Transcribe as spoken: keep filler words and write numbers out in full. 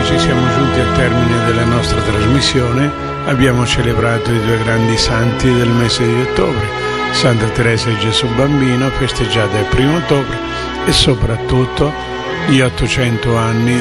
amici, siamo giunti al termine della nostra trasmissione. Abbiamo celebrato i due grandi santi del mese di ottobre, Santa Teresa di Gesù Bambino, festeggiata il primo ottobre, e soprattutto gli ottocento anni